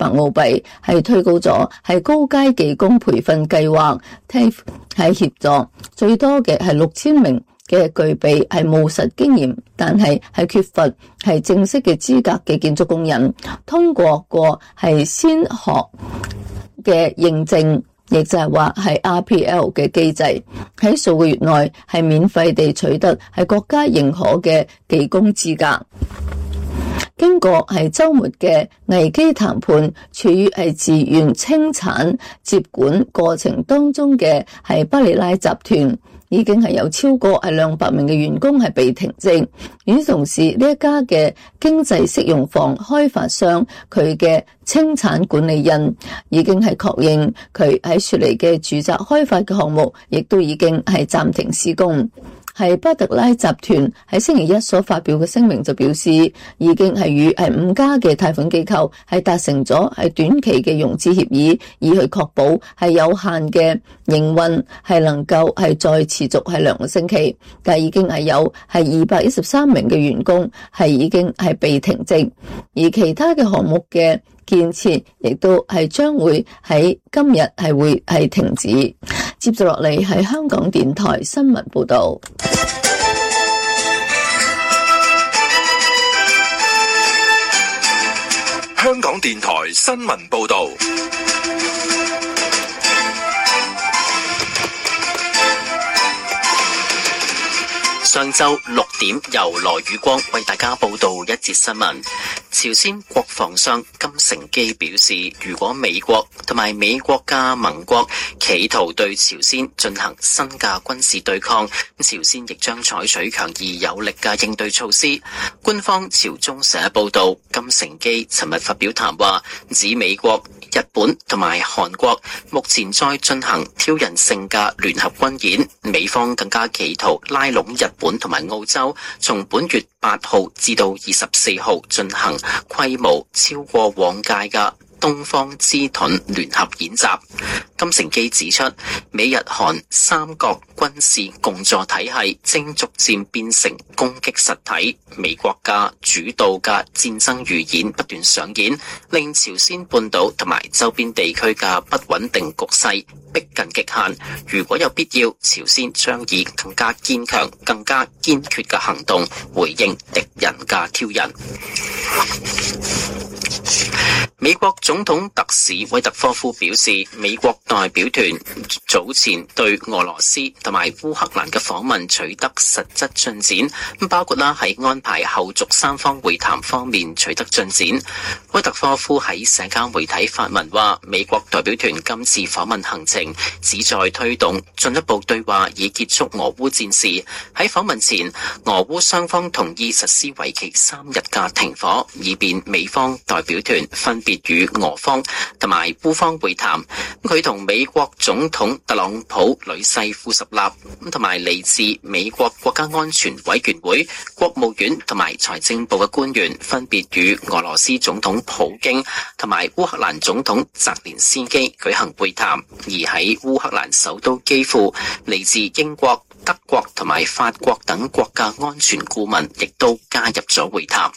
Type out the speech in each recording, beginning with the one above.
萬澳幣，係推高咗係高階技工培訓計劃 TAFE 係協助最多嘅係6000名嘅具備係務實經驗，但係缺乏係正式嘅資格嘅建築工人，通過係先學嘅認證，亦就係話係 RPL 嘅機制，喺數個月內係免費地取得係國家認可嘅技工資格。經過係週末嘅危機談判，處於係自願清產接管過程當中嘅係巴里拉集團，已經係有超過係200名嘅員工係被停職。與此同時，呢一家嘅經濟適用房開發商佢嘅清產管理人已經係確認佢喺雪梨嘅住宅開發嘅項目，亦都已經係暫停施工。係巴特拉集團喺星期一所發表嘅聲明就表示，已經係與5家嘅貸款機構係達成咗係短期嘅融資協議，以去確保係有限嘅營運係能夠係再持續係2個星期。但係已經係有係213名嘅員工係已經係被停職，而其他嘅項目嘅建設亦都係將會喺今日係會係停止。接住落嚟係香港電台新聞報道。 香港電台新聞報道。 上晝6點，由羅宇光為大家報道一節新聞。朝鮮國防相金成基表示，如果美國同埋美國嘅盟國企圖對朝鮮進行新嘅軍事對抗，朝鮮亦將採取強而有力嘅應對措施。官方朝中社報道，金成基尋日發表談話，指美國、日本同埋韓國目前在進行挑釁性嘅聯合軍演，美方更加企圖拉攏日本同埋澳洲，從本月8號至到24號進行規模超過往屆嘅東方之盾聯合演習。金成基指出，美日韓三國軍事共助體系正逐漸變成攻擊實體，美國嘅主導嘅戰爭預演不斷上演，令朝鮮半島同埋周邊地區嘅不穩定局勢逼近極限。如果有必要，朝鮮將以更加堅強、更加堅決嘅行動回應敵人嘅挑釁。美國總統特使威特科夫表示，美國代表團早前對俄羅斯同埋烏克蘭嘅訪問取得實質進展，包括喺安排後續三方會談方面取得進展。威特科夫喺社交媒體發文話，美國代表團今次訪問行程旨在推動進一步對話，以結束俄烏戰事。喺訪問前，俄烏雙方同意實施為期3日嘅停火，以便美方代表團分別與俄方同埋烏方會談。佢同美國總統特朗普女婿庫什納同埋嚟自美國國家安全委員會、國務院同埋財政部嘅官員分別與俄羅斯總統普京同埋烏克蘭總統澤連斯基舉行會談。而喺烏克蘭首都基輔，嚟自英國、德國同埋法國等國家安全顧問亦都加入咗會談。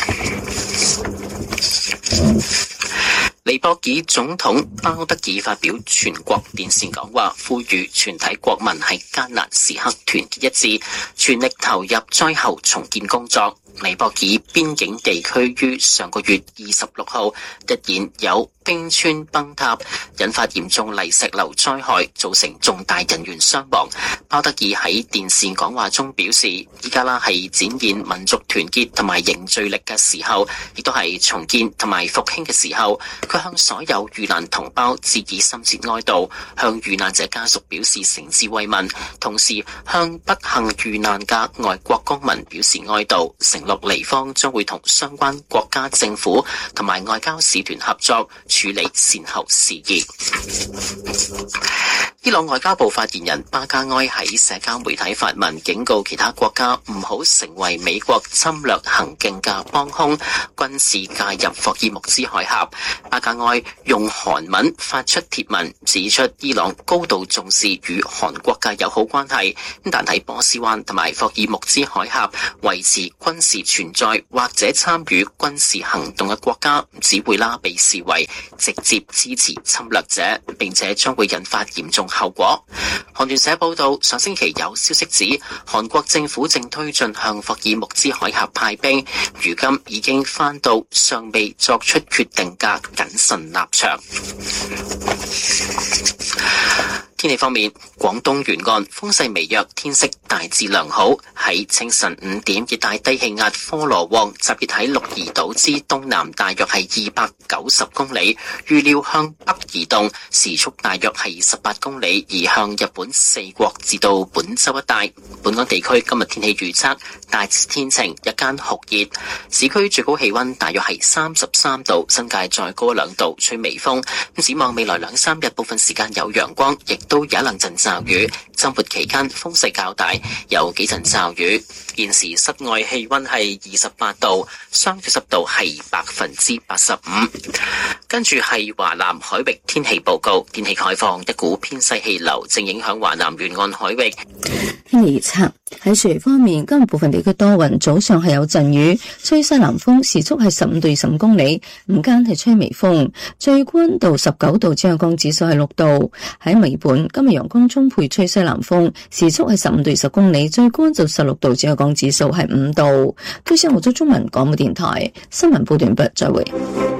尼泊爾總統包德爾發表全國電視講話，呼籲全體國民喺艱難時刻團結一致，全力投入災後重建工作。尼泊爾邊境地區於上個月26號突然有冰川崩塌，引發嚴重泥石流災害，造成重大人員傷亡。包德爾喺電視講話中表示，依家係展現民族團結同埋凝聚力嘅時候，亦都係重建同埋復興嘅時候。佢向所有遇難同胞致以深切哀悼，向遇難者家屬表示誠摯慰問，同時向不幸遇難嘅外國公民表示哀悼，承諾尼方將會同相關國家政府同埋外交使團合作，處理善後事宜。 伊朗外交部發言人巴加埃喺社交媒體發文，警告其他國家唔好成為美國侵略行徑嘅幫兇，軍事介入霍爾木茲海峽。巴加埃用韓文發出貼文，指出伊朗高度重視與韓國嘅友好關係，但喺波斯灣同埋霍爾木茲海峽維持軍事存在或者參與軍事行動嘅國家，只會被視為直接支持侵略者，並且將會引發嚴重後果。韓聯社報道，上星期有消息指，韓國政府正推進向霍爾木茲海峽派兵，如今已經翻到尚未作出決定嘅謹慎立場。天氣方面，廣東沿岸風勢微弱，天色大致良好。喺清晨5點，熱帶低氣壓科羅旺集結喺鹿兒島之東南，大約係290公里，預料向北移動，時速大約係18公里，移向日本4國至到本州一帶。本港地區今日天氣預測大致天晴，日間酷熱，市區最高氣溫大約係33度，新界再高2度，吹微風。展望未來2-3日，部分時間有陽光，亦都有一兩陣驟雨。周末期間風勢較大，有幾陣驟雨。現時室外氣溫係28度，相對濕度係85%。跟住係華南海域天氣報告，天氣概況，一股偏西氣流正影響華南沿岸海域。 天氣預測喺雪梨方面，今日部分地區多雲，早上係有陣雨，吹西南風，時速係15到25公里，午間係吹微風，最高溫度19度，紫外線指數係6度。喺墨爾本，今日陽光充沛，吹西南風，時速係15到20公里，最高溫度16度，紫外線指數係5度。都市澳洲中文廣播電台新聞報道完畢，再會。